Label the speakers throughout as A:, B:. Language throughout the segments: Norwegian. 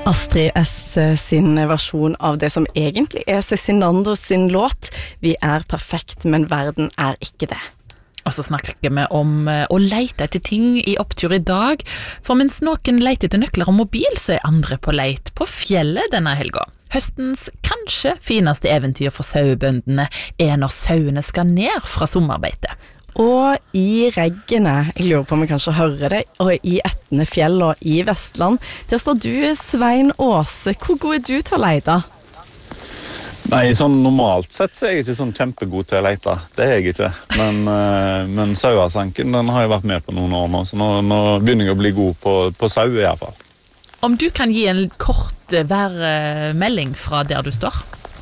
A: Astrid S sin versjon av det som egentlig Cezinando sin låt. Vi perfekt, men verden ikke det.
B: Og så snakker vi om å lete etter ting I opptur I dag, for mens noen leter etter nøkler og mobil, så andre på leit på fjellet denne helga. Høstens kanskje fineste eventyr for sauebøndene når sauene skal ned fra sommerbeite.
A: Og I reggene, jeg lurer på om jeg kanskje hører det, og I Etne fjell og I Vestland, der står du, Svein Åse. Hvor god du til å leite?
C: Nei, sånn normalt sett så jeg ikke sånn kjempegod til å leite. Det jeg ikke. Men sauesanken, den har jeg vært med på noen år nå, så nå begynner jeg å bli god på sau I hvert fall.
B: Om du kan gi en kort værmelding fra der du står?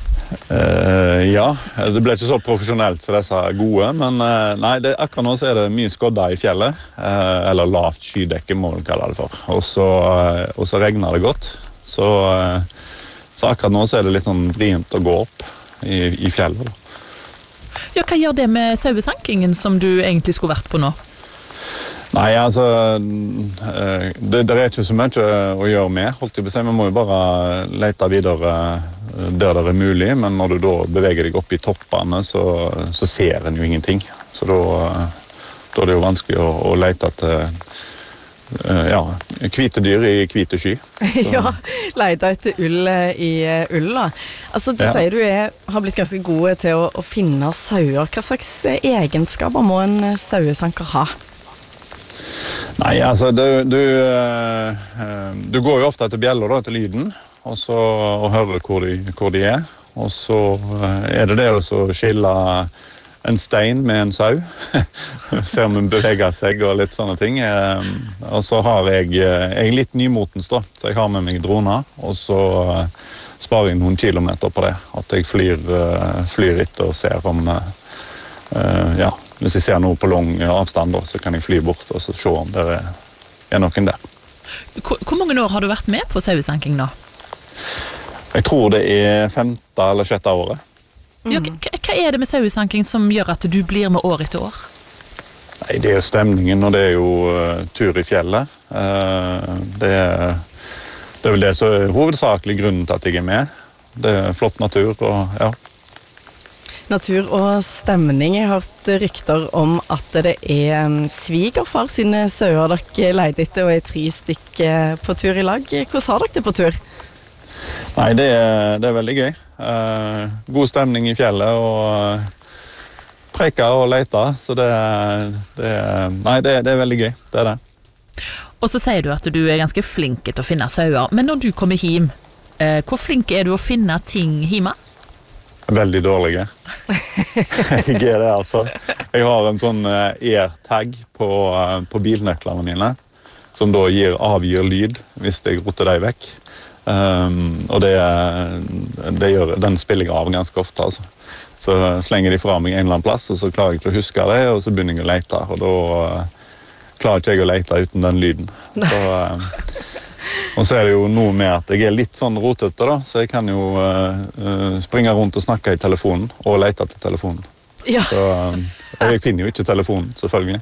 C: Ja, det ble ikke så profesjonelt som disse gode, men nei, akkurat nå så det mye skodda I fjellet, eller lavt skydekke må vi kalle det for, og så regner det godt, så akkurat nå så det litt sånn vrient å gå opp I fjellet. Da.
B: Ja, hva gjør det med sauesankingen som du egentlig skulle vært på nå?
C: Nei, altså, det ikke så mye å gjøre med, holdt jeg på å si. Man må jo bare lete videre der det mulig, men når du da beveger deg opp I toppene, så ser en jo ingenting. Så da det jo vanskelig å lete etter hvite dyr I hvite sky.
A: Ja, lete etter ull I ull da. Altså, du sier du har blitt ganske god til å finne sauer. Hva slags egenskaper må en sauesanker ha?
C: Nei, altså, du går jo ofte etter bjeller da, etter lyden, og hører hvor de og så det å skille en stein med en sau, se om den beveger seg og litt sånne ting, og så har jeg litt nymotens da, så jeg har med meg droner, og så sparer jeg noen kilometer på det, at jeg flyr etter og ser om, hvis jeg ser noe på lang avstand, da, så kan jeg fly bort og så se om det noen der.
B: Hvor mange år har du vært med på sauesanking nå?
C: Jeg tror det 5. eller 6. året.
B: Ja, hva det med sauesanking som gjør at du blir med år etter år?
C: Nei, det jo stemningen, og det jo tur I fjellet. Det vel det som hovedsakelig grunnen til at jeg med. Det flott natur, og ja.
A: Natur og stemning. Jeg har hørt rykter om at det svigerfar sine sauer dere leide etter, og 3 stykker på tur I lag. Hvordan har dere det på tur?
C: Nei, det veldig gøy. God stemning I fjellet, og preika og leita, så det veldig gøy. Det det.
B: Og så sier du at du ganske flink til å finne sauer, men når du kommer hjem, hvor flink du å finne ting hjemme?
C: Veldig dårlige. Jeg det, altså. Jeg har en sånn AirTag på bilnøklene mine, som da avgir lyd hvis jeg roter deg vekk. Og den spiller jeg av ganske ofte, altså. Så slenger de fra meg en eller annen plass, og så klarer jeg til å huske det, og så begynner jeg å lete, og da klarer ikke jeg å lete uten den lyden. Og så det jo noe med at jeg litt sånn rotete da, så jeg kan jo springe rundt og snakke I telefonen, og lete etter telefonen.
A: Ja.
C: Så jeg finner jo ikke telefonen, selvfølgelig.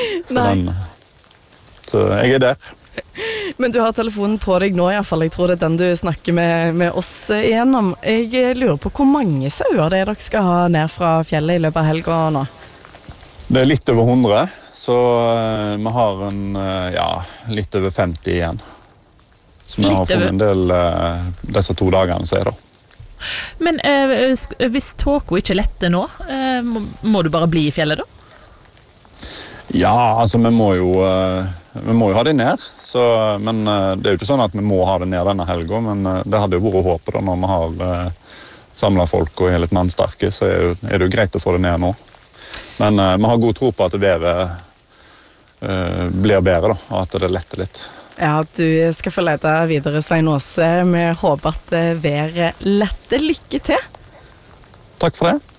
C: Så jeg der.
A: Men du har telefonen på deg nå I hvert fall. Jeg tror det den du snakker med oss igjennom. Jeg lurer på hvor mange sauer det dere skal ha ned fra fjellet I løpet av helga nå?
C: Det litt over 100, så vi har litt over 50 igjen. Så vi har funnet en del disse 2 dagene så da.
B: Men hvis tåka ikke letter nå, må du bare bli I fjellet da?
C: Ja, altså vi må jo ha det ned, men det jo ikke sånn at vi må ha det ned denne helga, men det hadde jo vært håpet da når vi har samlet folk og litt mannsterke, så det jo greit å få det ned nå. Men vi har god tro på at været blir bedre da, og at det letter litt.
A: Ja, du skal få lete videre, Svein Åse. Vi håper at været letter. Lykke til!
C: Takk for det.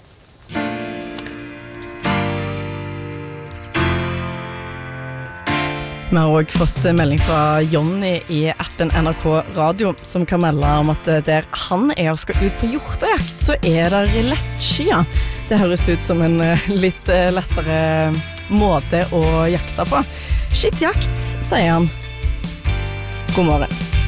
A: Vi har også fått melding fra Jonny I appen NRK Radio, som kan melde om at der han og skal ut på hjortejakt, så det lettskia. Det høres ut som en litt lettere måte å jakte på. Skittjakt, sier han. God morgen.